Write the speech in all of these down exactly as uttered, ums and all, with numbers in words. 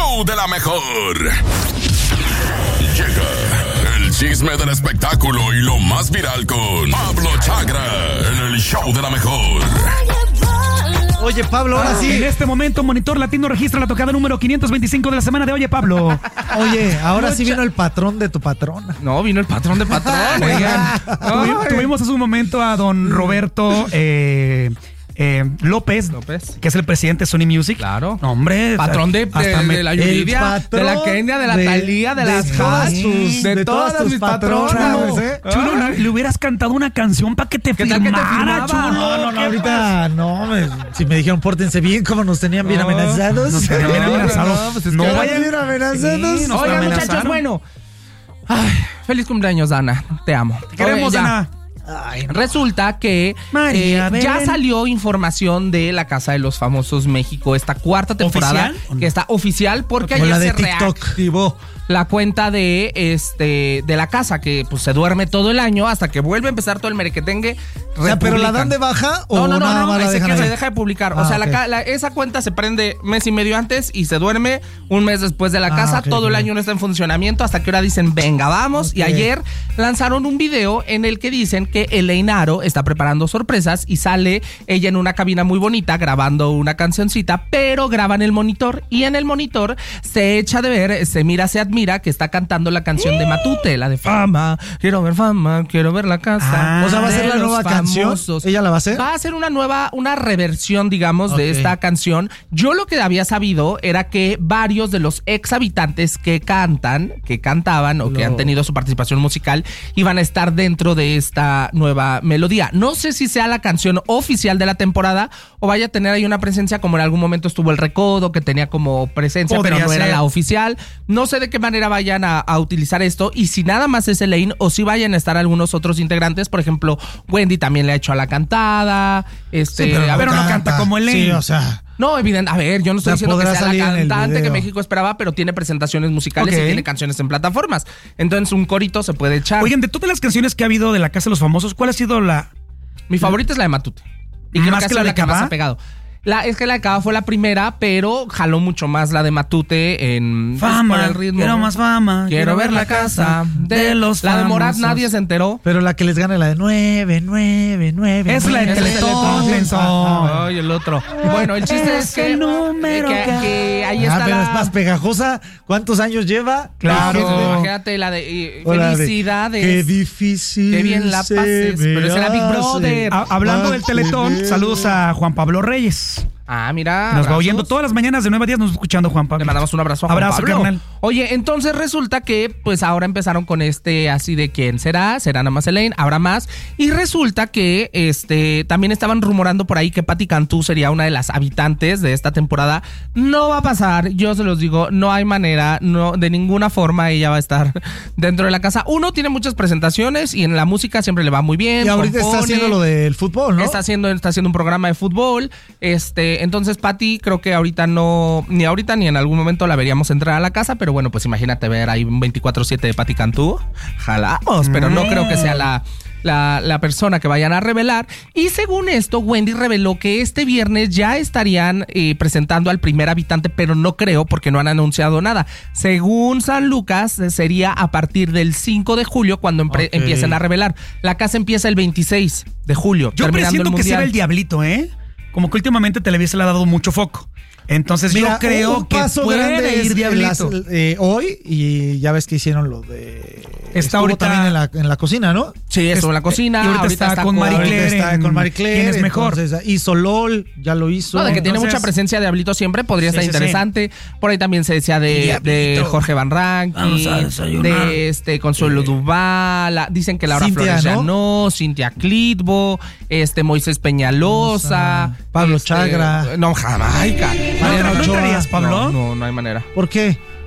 show de la mejor. Llega el chisme del espectáculo y lo más viral con Pablo Chagra en el show de la mejor. Oye, Pablo, ahora sí. En este momento, Monitor Latino registra la tocada número quinientos veinticinco de la semana de Oye, Pablo. Oye, ahora sí vino el patrón de tu patrona. No, vino el patrón de patrón. Oigan, tuvi- tuvimos hace un momento a don Roberto eh, eh, López, López, que es el presidente de Sony Music. Claro. No, hombre. Patrón de, de, hasta me- de la Yuridia, de la Kenia, de la de- Talía, de, de las todas Has, tus- de, de todas, todas tus mis patronas, patronas. ¿eh? Chulo, le, le hubieras cantado una canción para que te ¿Qué tal que te firmara, firmaba? chulo. No, no, no, ¿Qué ahorita no. Me, si me dijeron pórtense bien, como nos tenían bien No, amenazados. nos tenían bien No, amenazados. no, pues es No que- vayan- bien amenazados. Sí, nos Oigan, amenazaron. muchachos, bueno. Ay, feliz cumpleaños, Dana. Te amo. Queremos, Oye, ya. Ana. Ay, no. Resulta que María eh, ya Belén. salió información de La Casa de los Famosos México, esta cuarta temporada, ¿Oficial? que está oficial porque O ayer la de se TikTok. reactivó la cuenta de este de la casa, que pues se duerme todo el año hasta que vuelve a empezar todo el merequetengue. O sea, ¿pero la dan de republican. baja o No, no, no, nada no, más la ese dejan que ahí? se deja de publicar. Ah, o sea, la ok. ca- la- esa cuenta se prende mes y medio antes y se duerme un mes después de la Ah, casa. ok, todo el ok. año no está en funcionamiento hasta que ahora dicen, venga, vamos. Ok. Y ayer lanzaron un video en el que dicen que Elaine Aro está preparando sorpresas y sale ella en una cabina muy bonita grabando una cancioncita, pero graban el monitor y en el monitor se echa de ver, se mira, se admira que está cantando la canción de Matute, la de Fama, quiero ver fama, quiero ver la casa. Ah, O sea, ¿va a de ser la los nueva canción? famosos. ¿Ella la va a hacer? Va a ser una nueva, una reversión, digamos, de Ok. esta canción. Yo lo que había sabido era que varios de los ex habitantes que cantan, que cantaban o que Lo- han tenido su participación musical, iban a estar dentro de esta nueva melodía. No sé si sea la canción oficial de la temporada o vaya a tener ahí una presencia como en algún momento estuvo el Recodo, que tenía como presencia, Podría pero no era ser. la oficial. No sé de qué manera vayan a, a utilizar esto y si nada más es Elaine o si vayan a estar algunos otros integrantes. Por ejemplo, Wendy también le ha hecho a la cantada. Este, Sí, a ver, pero no canta como Elaine. Sí, o sea. no, evidente. A ver, yo no estoy O sea, diciendo que podrá sea la salir en el cantante que video. México esperaba, pero tiene presentaciones musicales Ok. y tiene canciones en plataformas. Entonces, un corito se puede echar. Oigan, de todas las canciones que ha habido de La Casa de los Famosos, ¿cuál ha sido la...? Mi favorita es la de Matute. Y creo ¿Más que ha que sido la de la que más Cabá? ha pegado. La, es que la de Cava fue la primera, pero jaló mucho más la de Matute en Fama, por el ritmo. quiero más fama. Quiero ver la casa de los La de Morat famosos. nadie se enteró. Pero la que les gane la de nueve, nueve, nueve. Es la de nueve. Teletón, Sí. menso. Ah, Ay, el otro. Bueno, el chiste es, Es que, el número que, que- que ahí Ah, está pero la... es más pegajosa. ¿Cuántos años lleva? Claro. La gente- Imagínate la de eh, o la de, felicidades. Qué difícil. Qué bien la se pases, me pero ese era Big hace Brother. A- hablando del Teletón, mantener- saludos a Juan Pablo Reyes. Ah, mira. Nos va abrazos. oyendo todas las mañanas de nueve a diez, nos está escuchando Juan Pablo. Le mandamos un abrazo a Juan Abrazo, Pablo. carnal. Oye, entonces resulta que pues ahora empezaron con este así de quién será, será nada más Elaine, habrá más. Y resulta que este también estaban rumorando por ahí que Patti Cantú sería una de las habitantes de esta temporada. No va a pasar, yo se los digo, no hay manera, no, de ninguna forma ella va a estar dentro de la casa. Uno tiene muchas presentaciones y en la música siempre le va muy bien. Y ahorita está compone. haciendo lo del fútbol, ¿no? Está haciendo, está haciendo un programa de fútbol. Este, entonces, Patti, creo que ahorita no, ni ahorita ni en algún momento la veríamos entrar a la casa, pero bueno, pues imagínate ver ahí un veinticuatro siete de Patti Cantú. Jalamos, pero no creo que sea la. La, la persona que vayan a revelar. Y según esto, Wendy reveló que este viernes ya estarían eh, presentando al primer habitante, pero no creo porque no han anunciado nada. Según San Lucas, eh, sería a partir del cinco de julio cuando empre- Ok. empiecen a revelar. La casa empieza el veintiséis de julio. Yo terminando presiento el que será mundial. el Diablito, ¿eh? Como que últimamente Televisa le ha dado mucho foco. Entonces Mira, yo creo un que paso puede grande ir es Diablito. las- eh, hoy, y ya ves que hicieron lo de... Está estuvo ahorita- también en la, en la cocina, ¿no? Sí, eso en la cocina. y ahorita está con Marie Ahorita Claire está en con Marie Claire. ¿Quién es mejor? entonces, hizo LOL, ya lo hizo. No, de que tiene Entonces- mucha presencia de Diablito siempre, podría Sí, estar sí, interesante. Por ahí también se decía de, Diablito. de Jorge Van Rankin, Vamos a desayunar. de este Consuelo Duval, la- dicen que Laura Cintia, Flores ya ¿no? no, Cintia Clitbo, este Moisés Peñalosa, Pablo este, Chagra. No, Jamaica. ¿No, no entrarías, Pablo? No, no, no hay manera. ¿Por qué?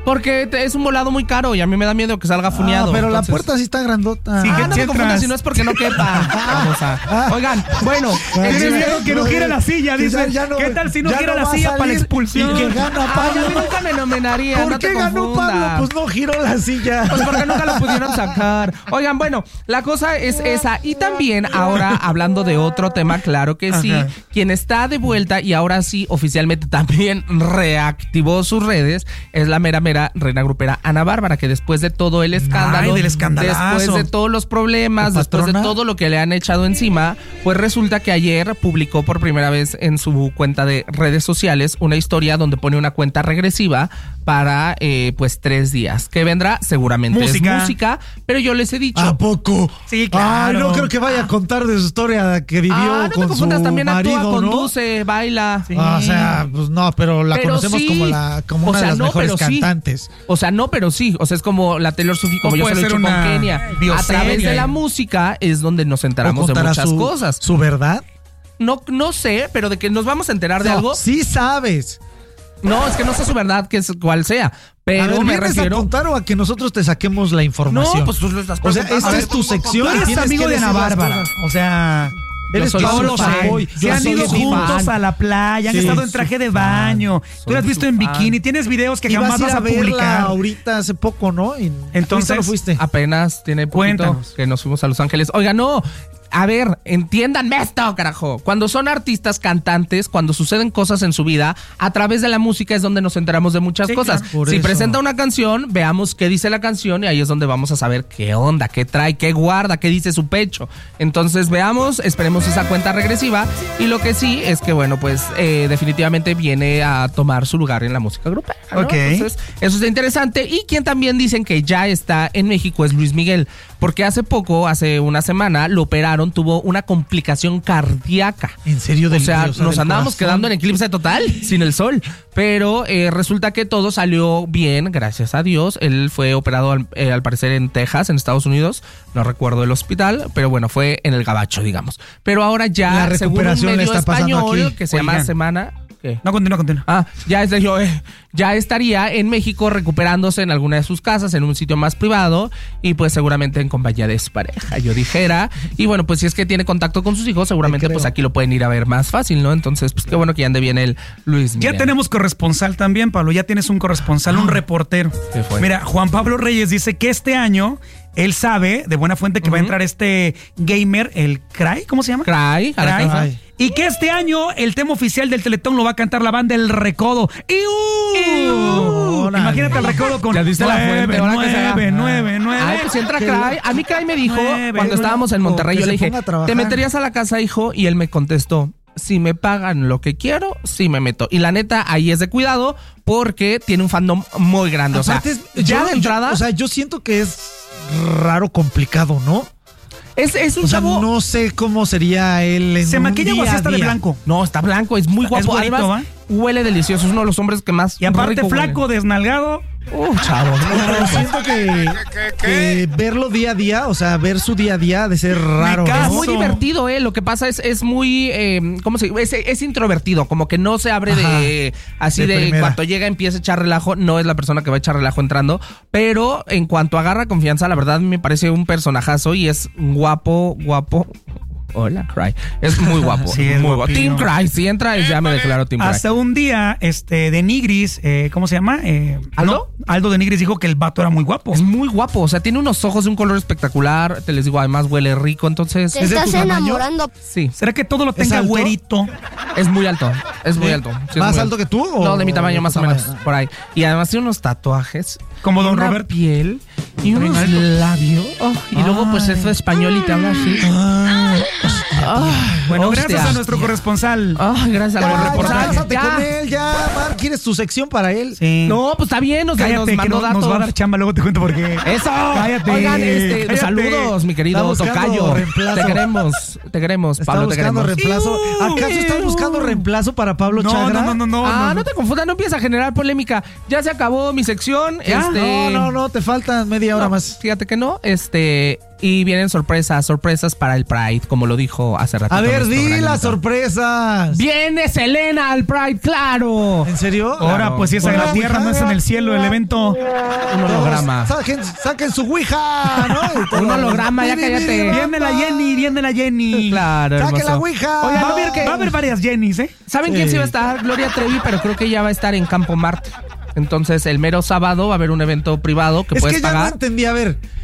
Porque te- es un volado muy caro y a mí me da miedo que salga funeado. Ah, pero entonces- la puerta sí está grandota. Sí, Ah, que no si te confundas, entras- si no es porque no quepa. Vamos a- Oigan, bueno, Tienes Sí, miedo que no sí, gira la silla, sí, dice. ya no- ¿Qué tal si no ya gira no la va a silla para la salir expulsión? y que gana Ay, a mí Pablo. nunca me nominaría, ¿Por no qué te ganó confundas. Pablo? Pues no giró la silla. Pues porque nunca lo pudieron sacar. Oigan, bueno, la cosa es esa. Y también ahora, hablando de otro tema, claro que sí, Ajá. quien está de vuelta y ahora sí oficialmente también reactivó sus redes es la mera mera reina grupera Ana Bárbara, que después de todo el escándalo, Ay, del escandalazo. después de todos los problemas, ¿La después de patrona? todo lo que le han echado encima, pues resulta que ayer publicó por primera vez en su cuenta de redes sociales una historia donde pone una cuenta regresiva para eh, pues tres días. ¿Qué vendrá? Seguramente Música. es música, pero yo les he dicho. ¿A poco? Sí, claro. Ay, no creo que vaya a contar de su historia que vivió Ah, no te con confundas, su también marido, actúa, ¿no? conduce, baila. Sí. Ah, o sea, pues no, pero la Pero conocemos sí. como la como O una sea, de las no, mejores pero sí. cantantes. O sea, no, pero sí. O sea, es como la Taylor Swift, como O yo se puede lo he ser dicho con una Kenia. A bioserie. través de la música es donde nos ¿O enteramos de contará muchas su, cosas. su verdad? No, no sé, pero de que nos vamos a enterar de No, algo. sí sabes. No, es que no sé su verdad, que es cual sea. Pero a ver, me ¿vienes refiero. a contar o a que nosotros te saquemos la información? No, pues tú lo estás O sea, preguntando. esta A es ver, tu sección. Tú eres tienes amigo que de Ana decir las Bárbara. cosas. O sea, Eres soy yo su yo lo fan. sé. Yo Se han soy ido su juntos fan. a la playa, han Sí, estado en su traje de fan. baño. Tú Soy lo has visto su en fan. bikini. Tienes videos que Ibas jamás a ir vas a a verla publicar. ahorita hace poco, ¿no? Y Entonces- ¿fuiste o no fuiste? Apenas tiene poquito Cuéntanos. que nos fuimos a Los Ángeles. Oiga, no. A ver, entiéndanme esto, carajo. Cuando son artistas, cantantes, cuando suceden cosas en su vida, a través de la música es donde nos enteramos de muchas Sí, cosas. claro. Por Si eso. presenta una canción, veamos qué dice la canción y ahí es donde vamos a saber qué onda, qué trae, qué guarda, qué dice su pecho. Entonces veamos, esperemos esa cuenta regresiva y lo que sí es que, bueno, pues eh, definitivamente viene a tomar su lugar en la música grupera, ¿no? Ok. Entonces, eso es interesante. Y quien también dicen que ya está en México es Luis Miguel, porque hace poco, hace una semana, lo operaron, tuvo una complicación cardíaca. ¿En serio? O Del, sea, o sea, nos del andábamos corazón? quedando en eclipse total, sin el sol. Pero eh, resulta que todo salió bien, gracias a Dios. Él fue operado al, eh, al parecer en Texas, en Estados Unidos. No recuerdo el hospital, pero bueno, fue en el Gabacho, digamos. Pero ahora ya, La según un recuperación le medio está pasando español, aquí. que se llama Oigan. Semana... ¿Qué? No, continúa, continúa. Ah, ya, es de- yo, eh, ya estaría en México recuperándose en alguna de sus casas, en un sitio más privado y pues seguramente en compañía de su pareja, yo dijera. Y bueno, pues si es que tiene contacto con sus hijos, seguramente creo. pues aquí lo pueden ir a ver más fácil, ¿no? Entonces, pues qué bueno que ya ande bien el Luis Miguel. Ya tenemos corresponsal también, Pablo. Ya tienes un corresponsal, un reportero. ¿Qué fue? Mira, Juan Pablo Reyes dice que este año él sabe de buena fuente que va a entrar este gamer, el Cry, ¿cómo se llama? Cry, a la Cry. casa. Y que este año el tema oficial del Teletón lo va a cantar la banda El Recodo. ¡Iu! Órale. Imagínate el Recodo con Ya diste la fuente, ahora que se haga. nueve, nueve, nueve. Ay, pues si entra Que Cry. la- A mí Cry me dijo, Nueve, cuando estábamos en Monterrey, que yo se le dije, ponga a trabajar. ¿te meterías a la casa, hijo? Y él me contestó, si me pagan lo que quiero, sí me meto. Y la neta, ahí es de cuidado porque tiene un fandom muy grande. O sea, Aparte, es- ya yo- de entrada, yo- o sea, yo siento que es raro, complicado, ¿no? es, es un O sea, chavo... no sé cómo sería él en ¿Se un maquilla o día así a está de día. blanco? No, está blanco, es muy Es guapo. güerito, Además, huele delicioso. Es uno de los hombres que más Y aparte rico huele. flaco, desnalgado. Uh, chavo. Pero siento que, que verlo día a día, o sea, ver su día a día ha de ser raro, caso. Es ¿no? muy divertido, ¿eh? Lo que pasa es, es muy, eh, ¿cómo se dice? Es, es introvertido, como que no se abre Ajá. de, así De de, primera. cuando llega empieza a echar relajo, no es la persona que va a echar relajo entrando, pero en cuanto agarra confianza, la verdad me parece un personajazo y es guapo, guapo. Hola, Cry. Es muy guapo. Sí, es muy guapo. guapillo. Team Cry, si entra, ya me declaro Team Cry. Hasta un día, este, de Nigris, eh, ¿cómo se llama? Eh, ¿Aldo? no, Aldo de Nigris dijo que el vato era muy guapo. Es muy guapo, o sea, tiene unos ojos de un color espectacular, te les digo, además huele rico, entonces... Te ¿Es de tu estás tamaño? enamorando. Sí, ¿Será que todo lo ¿Es tenga alto? güerito? es muy alto, es muy ¿Sí? alto. sí, es ¿Más muy alto que tú? o- No, de mi tamaño más tu o menos, tamaño? por ahí. Y además tiene unos tatuajes. Como y Don una Robert. piel y También unos alto. labios. Oh, y luego pues Ay. es español y te habla así. Ah, Ah, Bueno, hostia. gracias a nuestro corresponsal. Ay, gracias a ya, los ya, reportajes. cásate Ya. con él, ya, Mar, ¿quieres tu sección para él? Sí. No, pues está bien, nos, Cállate, nos que mandó no- datos. nos va a dar chamba, luego te cuento por qué. ¡Eso! Cállate. Oigan, este, Cállate. saludos, mi querido Está buscando Tocayo. reemplazo. Te queremos, te queremos, ¿Está Pablo, te buscando queremos. reemplazo? ¿Acaso estás buscando reemplazo para Pablo No, Chagra? no, no, no, no. ah, no, no. te confundas, no empieza a generar polémica. Ya se acabó mi sección. ¿Ya? Este, No, no, no, te faltan media hora no, más. Fíjate que no. Este, Y vienen sorpresas, sorpresas para el Pride, como lo dijo hace ratito. A ver, di nuestro las granito. sorpresas. Viene Selena al Pride, claro. ¿En serio? Ahora, Claro. pues si es en la tierra, no es en el cielo el evento. Un holograma. Saquen, saquen su ouija, ¿no? Un holograma, ya cállate. Viene la Jenny, viene la Jenny. Claro, Saquen hermoso. la ouija. Oigan, va, a No. haber, va a haber varias Jennys, ¿eh? ¿Saben Sí. quién sí va a estar? Gloria Trevi, pero creo que ya va a estar en Campo Marte. Entonces, el mero sábado va a haber un evento privado que Es puedes que ya no pagar. entendí, a ver,